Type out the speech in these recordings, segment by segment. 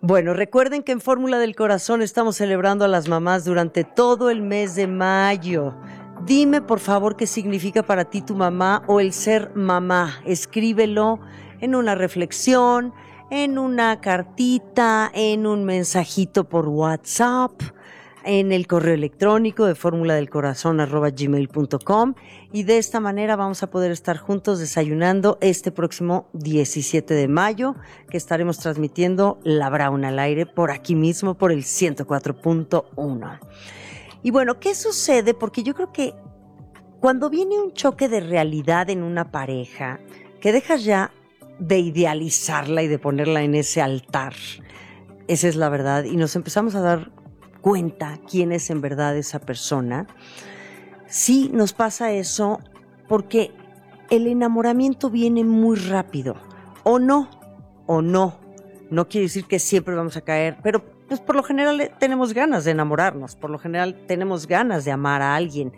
Bueno, recuerden que en Fórmula del Corazón estamos celebrando a las mamás durante todo el mes de mayo. Dime, por favor, qué significa para ti tu mamá o el ser mamá. Escríbelo en una reflexión, en una cartita, en un mensajito por WhatsApp, en el correo electrónico de formuladelcorazon@gmail.com, y de esta manera vamos a poder estar juntos desayunando este próximo 17 de mayo, que estaremos transmitiendo La Brauna al aire por aquí mismo, por el 104.1. Y bueno, ¿qué sucede? Porque yo creo que cuando viene un choque de realidad en una pareja, que dejas ya de idealizarla y de ponerla en ese altar, esa es la verdad, y nos empezamos a dar cuenta quién es en verdad esa persona. Sí nos pasa eso porque el enamoramiento viene muy rápido, o no, no quiere decir que siempre vamos a caer, pero pues por lo general tenemos ganas de enamorarnos, por lo general tenemos ganas de amar a alguien,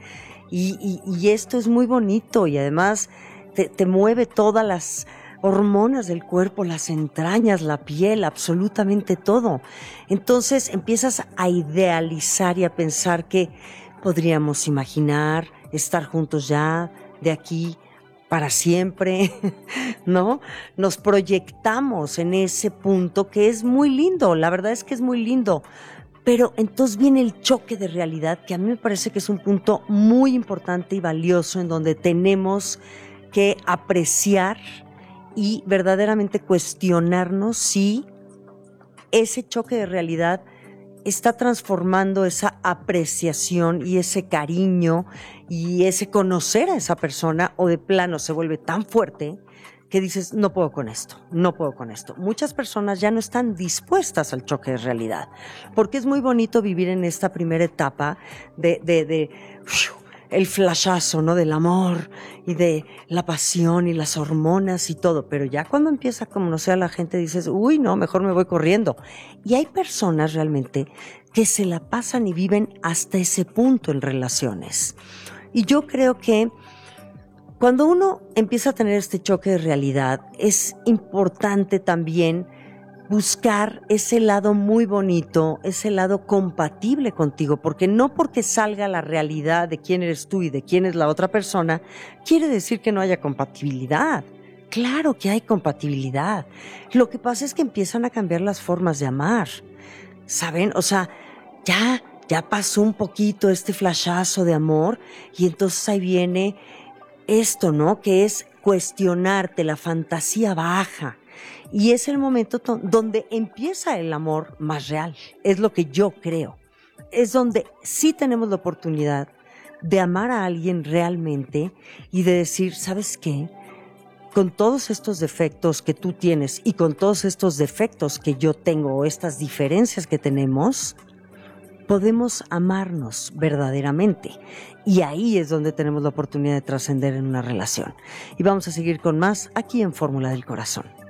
y esto es muy bonito, y además te mueve todas las hormonas del cuerpo, las entrañas, la piel, absolutamente todo. Entonces empiezas a idealizar y a pensar que podríamos imaginar estar juntos ya de aquí para siempre, ¿no? Nos proyectamos en ese punto que es muy lindo, la verdad es que es muy lindo. Pero entonces viene el choque de realidad, que a mí me parece que es un punto muy importante y valioso, en donde tenemos que apreciar y verdaderamente cuestionarnos si ese choque de realidad está transformando esa apreciación y ese cariño y ese conocer a esa persona, o de plano se vuelve tan fuerte que dices, no puedo con esto, no puedo con esto. Muchas personas ya no están dispuestas al choque de realidad, porque es muy bonito vivir en esta primera etapa de el flashazo, ¿no? Del amor y de la pasión y las hormonas y todo, pero ya cuando empieza a conocer a la gente dices, uy, no, mejor me voy corriendo. Y hay personas realmente que se la pasan y viven hasta ese punto en relaciones. Y yo creo que cuando uno empieza a tener este choque de realidad, es importante también buscar ese lado muy bonito, ese lado compatible contigo, porque no porque salga la realidad de quién eres tú y de quién es la otra persona, quiere decir que no haya compatibilidad. Claro que hay compatibilidad. Lo que pasa es que empiezan a cambiar las formas de amar, ¿saben? O sea, ya pasó un poquito este flashazo de amor, y entonces ahí viene esto, ¿no? Que es cuestionarte, la fantasía baja. Y es el momento donde empieza el amor más real. Es lo que yo creo. Es donde sí tenemos la oportunidad de amar a alguien realmente y de decir, ¿sabes qué? Con todos estos defectos que tú tienes y con todos estos defectos que yo tengo, o estas diferencias que tenemos, podemos amarnos verdaderamente. Y ahí es donde tenemos la oportunidad de trascender en una relación. Y vamos a seguir con más aquí en Fórmula del Corazón.